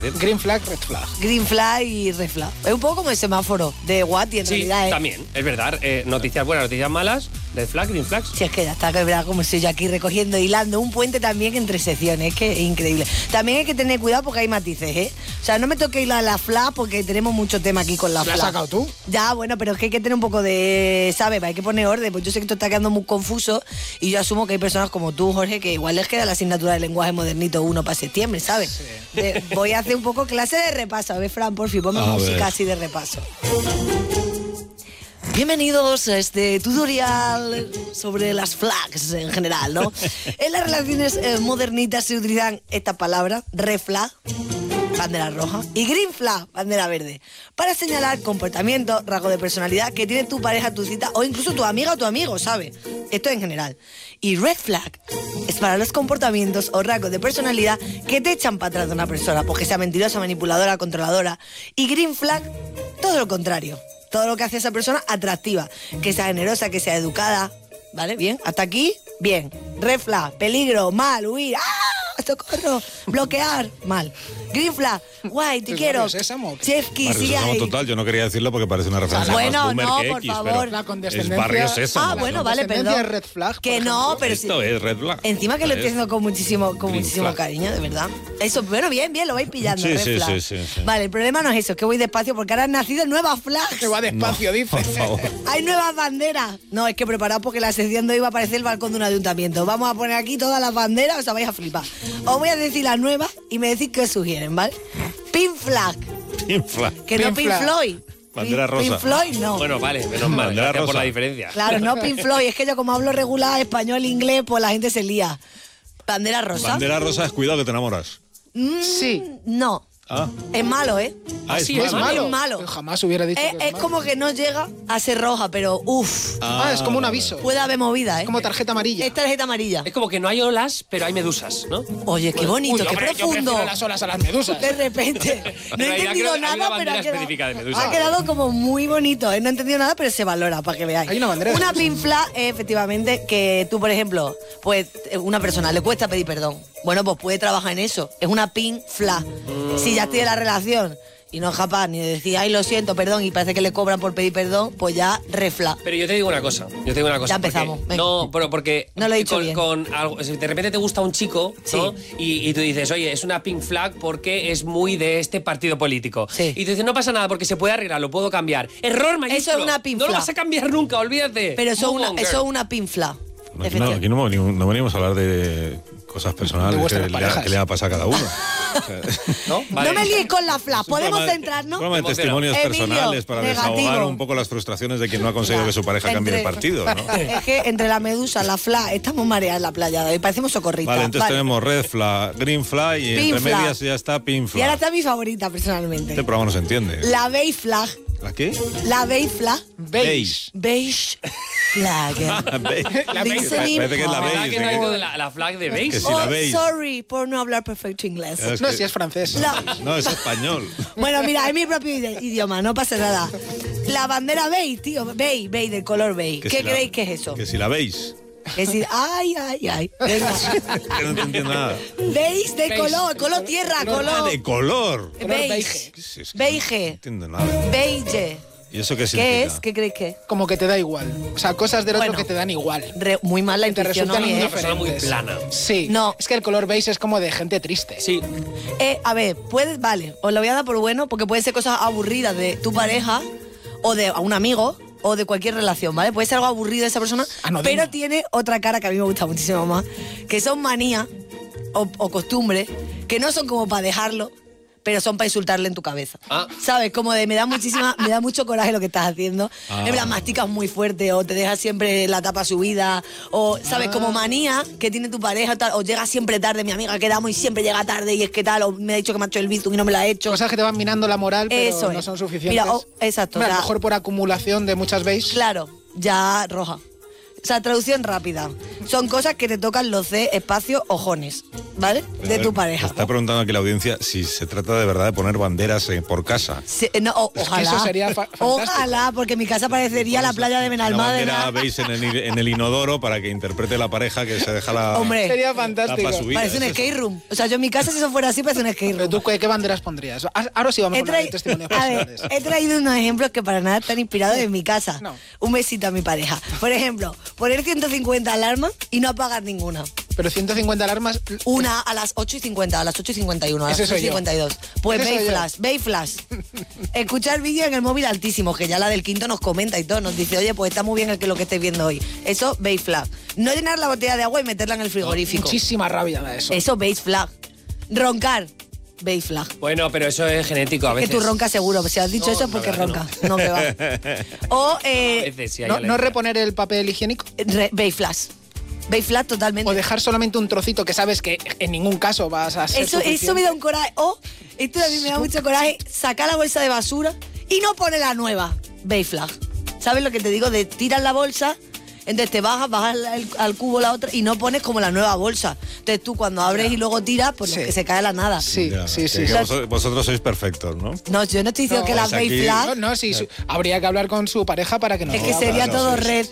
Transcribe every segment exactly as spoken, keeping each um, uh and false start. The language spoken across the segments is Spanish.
Green flag, red flag. Green flag y red flag. Es un poco como el semáforo de Guati en sí, realidad. ¿eh? También, es verdad. Eh, noticias buenas, noticias malas, red flag, green flags. Si es que ya está quebrado, como estoy yo aquí recogiendo, hilando un puente también entre secciones, es que es increíble. También hay que tener cuidado porque hay matices, ¿eh? O sea, no me toque hilar la flag porque tenemos mucho tema aquí con la flag. ¿La has sacado tú? Ya, bueno, pero es que hay que tener un poco de, ¿sabes? Hay que poner orden, pues yo sé que esto está quedando muy confuso y yo asumo que hay personas como tú, Jorge, que igual les queda la asignatura de lenguaje modernito uno para septiembre, ¿sabes? Sí. Eh, voy a hacer un poco clase de repaso. A ver, Fran, por fin, ponme a música ver. Así de repaso. Bienvenidos a este tutorial sobre las flags en general, ¿no? En las relaciones eh, modernitas se utilizan esta palabra, red flag, bandera roja, y green flag, bandera verde, para señalar comportamiento, rasgo de personalidad que tiene tu pareja, tu cita o incluso tu amiga o tu amigo, ¿sabes? Esto en general. Y red flag es para los comportamientos o rasgos de personalidad que te echan para atrás de una persona, porque sea mentirosa, manipuladora, controladora. Y green flag, todo lo contrario. Todo lo que hace a esa persona atractiva, que sea generosa, que sea educada, ¿vale? Bien, hasta aquí, bien. Red flag, peligro, mal, huir, ¡ah! ¡Socorro! Bloquear, mal. Green flag, guay, te quiero. Chefki, sigue ahí. Total, yo no quería decirlo porque parece una referencia bueno, más boomer no, que por X, favor. pero la condescendencia. es Barrio Sésamo. Ah, bueno, vale, perdón. Es red flag, que no, pero esto sí. es red flag. Encima que lo estoy es haciendo con muchísimo, con muchísimo flag. cariño, de verdad. Eso, bueno, bien, bien, lo vais pillando, sí, red sí, flag. sí, sí, sí. Vale, el problema no es eso, es que voy despacio porque ahora han nacido nuevas flags. Que va despacio, No, dice. por favor. Hay nuevas banderas. No, es que preparaos porque la sección de hoy va a aparecer el balcón de un ayuntamiento. Vamos a poner aquí todas las banderas, o sea, vais a flipar. Os voy a decir las nuevas y me decís qué os sugieren, ¿vale? Pink flag. Pink flag. Que Pink no Pink flag. Floyd. Bandera Pink, rosa. Pink Floyd, no. Bueno, vale, menos mal, Bandera gracias por rosa. la diferencia. Claro, no Pink Floyd. Es que yo como hablo regular español, inglés, pues la gente se lía. Bandera rosa. Bandera rosa es cuidado que te enamoras. Mm, Sí. No. Ah, Es malo, ¿eh? ah es Sí, malo. es malo. Es malo. Yo jamás hubiera dicho Es, que es es malo. como que no llega a ser roja, pero uff. Ah, es como un aviso. Puede haber movida, ¿eh? Es como tarjeta amarilla. Es tarjeta amarilla. Es como que no hay olas, pero hay medusas, ¿no? Oye, qué bonito, Uy, qué hombre, yo profundo. prefiero las olas a las medusas. De repente. No En he realidad entendido creo que hay una nada, pero bandera ha quedado, específica de medusa. ha quedado como muy bonito. ¿eh? No he entendido nada, pero se valora, para que veáis. Hay una bandera de Una medusa. pink flag es efectivamente que tú, por ejemplo, pues una persona le cuesta pedir perdón. Bueno, pues puede trabajar en eso. Es una pink flag. Mm. Si ya tiene la relación y no es capaz ni de decir, ay, lo siento, perdón, y parece que le cobran por pedir perdón, pues ya refla. Pero yo te digo una cosa, yo te digo una cosa. Ya empezamos, porque- venga. no, pero porque No lo he dicho con, bien. con algo, si de repente te gusta un chico, ¿no? Sí. Y, y tú dices, oye, es una pink flag porque es muy de este partido político. Sí. Y tú dices, no pasa nada porque se puede arreglar, lo puedo cambiar. Error mayúsculo. Eso es una pink No lo flag. vas a cambiar nunca, olvídate. Pero eso es Move una, on, eso es girl. una pink flag. Aquí, no, aquí no, venimos- no venimos a hablar de cosas personales De que vuestras le, ha, parejas. que le ha pasado a cada uno. O sea, ¿No? Vale. No me líes con la flag, es un podemos programa- centrarnos. un programa de Emociona. testimonios Emilio, personales para negativo. desahogar un poco las frustraciones de quien no ha conseguido que su pareja cambie de Entre- partido, ¿no? Es que entre la medusa, la flag, estamos mareadas en la playa de hoy, parecemos socorristas. Vale, entonces tenemos red flag, green flag y Pink entre flag. medias ya está pink Y ahora flag. está mi favorita, personalmente. Este programa no se entiende. La beige flag. ¿La qué? La beige flag. Beige. Beige flag. Beige. La beige. Listening. Parece que es la ¿Verdad beige. que ¿eh? es algo de la, la flag de beige? Que sí. Oh, la beige. sorry por no hablar perfecto inglés. Es No, que- si es francés. La- No, es español. Bueno, mira, es mi propio ide- idioma, no pasa nada. La bandera beige, tío, beige, beige, del color beige. Que ¿Qué si la- creéis que es eso? Que si la veis. Es decir, ay, ay, ay. Venga. Que no te entiendo nada. Beige de Beige. color, color tierra, Ah, color. de color. Color Beige. beige. ¿Qué es eso? Beige. No entiendo nada. Beige. ¿Y eso qué significa? ¿Qué es? ¿Qué creéis que es? Como que te da igual. O sea, cosas del otro Bueno. que te dan igual. Re- muy mal la Te intuición, ¿no? resultan A mí, ¿eh? Una persona muy indiferentes. plana. Sí. No. Es que el color beige es como de gente triste. Sí. Eh, a ver, puedes, vale, os lo voy a dar por bueno, porque pueden ser cosas aburridas de tu pareja o de un amigo o de cualquier relación, ¿vale? Puede ser algo aburrido de esa persona, Anodino. pero tiene otra cara que a mí me gusta muchísimo más, que son manías o, o costumbres que no son como para dejarlo, pero son para insultarle en tu cabeza. Ah. ¿Sabes? Como de me da muchísima, me da mucho coraje lo que estás haciendo. Ah. En plan, masticas muy fuerte o te dejas siempre la tapa subida o, ¿sabes? Como manía que tiene tu pareja tal, o llega siempre tarde, mi amiga quedamos y siempre llega tarde y es que tal, o me ha dicho que me ha hecho el bizum y no me la ha hecho. Cosas que te van minando la moral, pero Eso no es. son suficientes. Mira, oh, exacto, Hombre, a o lo sea- mejor por acumulación de muchas beige. Claro, ya roja. O sea, traducción rápida. Son cosas que te tocan los C, espacio, ojones, ¿vale? De tu pareja. Está preguntando aquí la audiencia si se trata de verdad de poner banderas eh, por casa. Sí, no, o- Es que ojalá. eso sería fa- fantástico. Ojalá, porque mi casa parecería la playa de Una Benalmádena. bandera veis en el, en el inodoro para que interprete la pareja que se deja la... Hombre, Sería la fantástico. pa' su vida, parece un es eso. skate room. O sea, yo en mi casa, si eso fuera así, parece un skate Pero room. tú, ¿qué, qué banderas pondrías? Ah, Ahora sí vamos He, con los trai- testimonios a ver, personales. he traído unos ejemplos que para nada están inspirados en mi casa. No. Un besito a mi pareja. Por ejemplo, poner ciento cincuenta alarmas y no apagar ninguna. Pero ciento cincuenta alarmas... Una a las ocho y cincuenta, a las ocho y cincuenta y uno, a las Ese ocho y soy yo. cincuenta y dos. Pues Ese Bay soy yo. Flash, Bay Flash. Escuchar vídeo en el móvil altísimo, que ya la del quinto nos comenta y todo, nos dice, oye, pues está muy bien el que lo que estáis viendo hoy. Eso, Bay Flash. No llenar la botella de agua y meterla en el frigorífico. Muchísima rabia da eso. Eso, Bay Flag. Roncar, Bay Flag. Bueno, pero eso es genético a Que veces. tú roncas seguro, si has dicho No, eso es la porque verdad roncas. No, que va. O, A eh, veces sí hay No, alergia. no reponer el papel higiénico re- Bay Flash. Bay Flash totalmente. o dejar solamente un trocito que sabes que en ningún caso vas a ser Eso, suficiente. eso me da un coraje. O, esto a mí me da mucho coraje, sacar la bolsa de basura y no poner la nueva. Bay Flag. ¿Sabes lo que te digo? De tirar la bolsa, entonces te bajas, bajas al, al cubo la otra y no pones como la nueva bolsa. Entonces tú cuando abres y luego tiras, pues lo Sí. que se cae a la nada. Sí, Ya, sí, que- sí. que vosotros, vosotros sois perfectos, ¿no? No, yo no estoy diciendo No, que las pues Bay aquí- Flag... No, no, sí, su- habría que hablar con su pareja para que no. Es que no, sería no, todo sí, sí. red.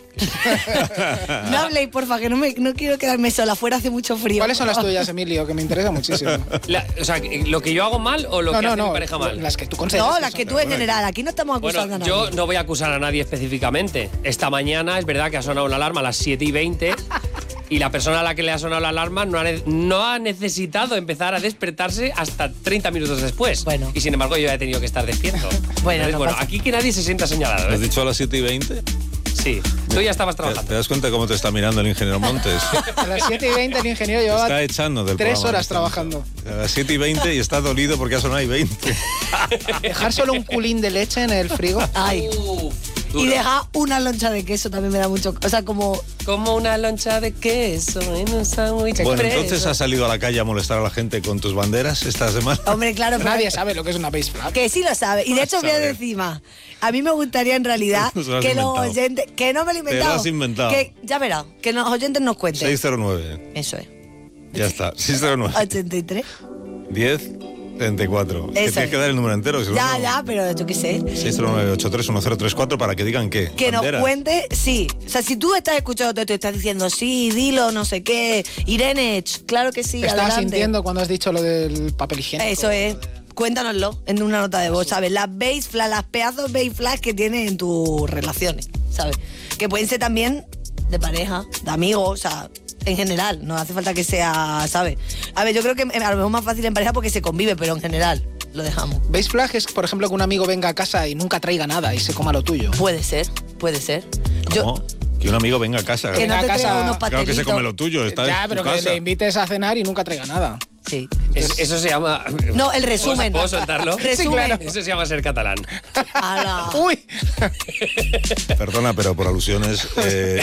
No habléis, porfa, que no, me, no quiero quedarme sola. Afuera hace mucho frío. ¿Cuáles son las tuyas, Emilio? Que me interesa muchísimo. La- o sea, ¿lo que yo hago mal o lo No, que no, hace mi no. pareja mal? Las que tú consideras. No, que las son que tú peores. en general. Aquí no estamos acusando Bueno, a nadie. yo no voy a acusar a nadie específicamente. Esta mañana es verdad que ha sonado una alarma a las siete y veinte y la persona a la que le ha sonado la alarma no ha, ne- no ha necesitado empezar a despertarse hasta treinta minutos después. Bueno. Y sin embargo yo ya he tenido que estar despierto. Bueno, Entonces, no bueno pasa- aquí que nadie se sienta señalado. ¿Has ¿eh? dicho a las siete y veinte? Sí, tú ya estabas ¿Te, trabajando. te das cuenta cómo te está mirando el ingeniero Montes? A las siete y veinte el ingeniero Te llevaba está echando del tres programa, horas está- trabajando. A las siete y veinte y está dolido porque ha sonado y veinte. Dejar solo un culín de leche en el frigo. Ay. Uf, Y duro. dejar una loncha de queso también me da mucho... O sea, como... Como una loncha de queso en un sándwich Bueno, expreso. entonces has salido a la calle a molestar a la gente con tus banderas esta semana. Hombre, claro, pero... Nadie sabe lo que es una base flag. Que sí lo sabe. Y de hecho voy a Saber. decir más. A mí me gustaría en realidad Se lo has que los inventado. oyentes... Que no me lo he Te lo inventado. has inventado. Que, ya verás, que los oyentes nos cuenten. seis cero nueve. Eso es. Ya está. seis cero nueve. ochenta y tres. diez treinta y cuatro. Que Eso tienes es. que dar el número entero. Si no, Ya, no. ya, pero yo qué sé. seis cero nueve ocho tres uno cero tres cuatro para que digan qué. Que nos Banderas. cuente, sí. O sea, si tú estás escuchando, te, te estás diciendo, sí, dilo, no sé qué. Irene, ch, claro que sí, Te estabas adelante. sintiendo cuando has dicho lo del papel higiénico. Eso es. Cuéntanoslo en una nota de voz, ¿sabes? Las base flags, las pedazos base flags que tienes en tus relaciones, ¿sabes? Que pueden ser también de pareja, de amigos, o sea, en general. No hace falta que sea, ¿sabes? A ver, yo creo que a lo mejor es más fácil en pareja porque se convive, pero en general lo dejamos. Base flag es, por ejemplo, que un amigo venga a casa y nunca traiga nada y se coma lo tuyo. Puede ser, puede ser. ¿Cómo? Que un amigo venga a casa. Que no Venga te a traiga casa- unos Claro pastelitos. que se come lo tuyo. Está ya, en pero tu que casa. le invites a cenar y nunca traiga nada. Sí. Es- eso se llama... No, el resumen. ¿Puedo soltarlo? Resumen. claro. Eso se llama ser catalán. Ala. ¡Uy! Perdona, pero por alusiones, eh,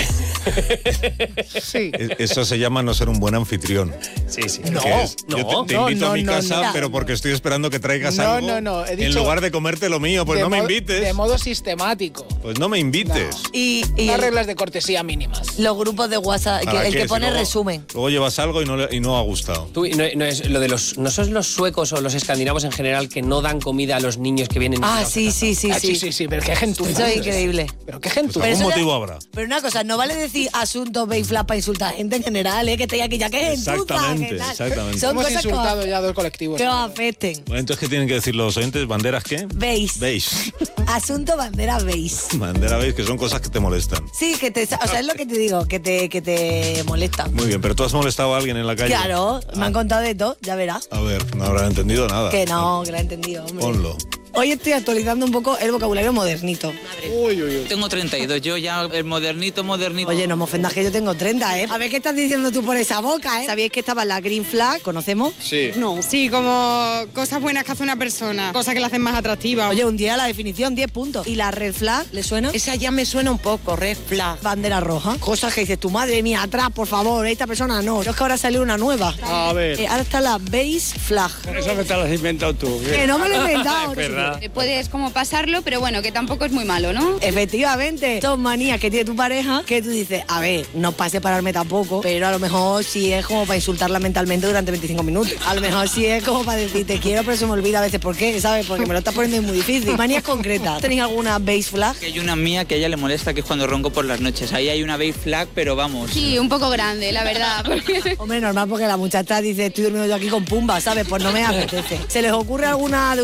Sí. e- eso se llama no ser un buen anfitrión. Sí, sí. No, Que es, no, yo te, te no, invito no, a mi no, casa, no. pero porque estoy esperando que traigas No, algo. no, no, he En dicho lugar de comerte lo mío, pues De no me mo- invites. De modo sistemático. Pues no me invites. Y, y Unas el- reglas de cortesía mínimas. los grupos de WhatsApp, que- ¿Para el qué? que Si pone luego- resumen. Luego llevas algo y no, le- y no ha gustado. Tú, no, no es lo de los, no son los suecos o los escandinavos en general que no dan comida a los niños que vienen. Ah, invitados a sí, casa? sí, sí, Ah, sí. sí, sí, sí, pero qué gentuza. Eso es increíble. Pero qué Pues gentuza. Pero algún eso motivo ya- habrá. Pero una cosa, no vale decir asuntos Bayflap para insultar a gente en general, ¿eh? Que estoy aquí ya que es gentuza, Exactamente, ¿qué tal? exactamente. Son Hemos cosas que insultado os- ya dos colectivos. que os afecten. Bueno, entonces, ¿qué tienen que decir los oyentes? ¿Banderas qué? Veis. Veis. Asunto bandera veis. Bandera veis, que son cosas que te molestan. Sí, que te, o sea, es lo que te digo, que te, que te molesta. Muy bien, pero tú has molestado a alguien en la calle. Claro, me han contado de todo, ya verás. A ver, no habrán entendido nada. Que no, que lo he entendido, hombre. Ponlo. Hoy estoy actualizando un poco el vocabulario modernito. Uy, uy, uy. Tengo treinta y dos, yo ya el modernito, modernito. Oye, no me ofendas que yo tengo treinta, ¿eh? A ver qué estás diciendo tú por esa boca, ¿eh? ¿Sabíais que estaba la Green Flag? ¿Conocemos? Sí. No. Sí, como cosas buenas que hace una persona, cosas que la hacen más atractiva. Oye, un día la definición, diez puntos. ¿Y la Red Flag, le suena? Esa ya me suena un poco, red flag. Bandera roja. Cosas que dices, tu madre mía, atrás, por favor, esta persona no. Pero es que ahora salió una nueva. A ver. Eh, ahora está la Base Flag. Eso me te lo has inventado tú. Que no me lo he inventado. Es verdad. Ya. Puedes como pasarlo, pero bueno, que tampoco es muy malo, ¿no? Efectivamente, son manías que tiene tu pareja que tú dices, a ver, no es para separarme tampoco, pero a lo mejor sí es como para insultarla mentalmente durante veinticinco minutos. A lo mejor sí es como para decir, te quiero, pero se me olvida a veces por qué, ¿sabes? Porque me lo estás poniendo muy difícil. Manías concretas. ¿Tenéis alguna base flag? Hay una mía que a ella le molesta, que es cuando ronco por las noches. Ahí hay una base flag, pero vamos. Sí, un poco grande, la verdad. Hombre, normal, porque la muchacha dice, estoy durmiendo yo aquí con Pumba, ¿sabes? Pues no me apetece. ¿Se les ocurre alguna de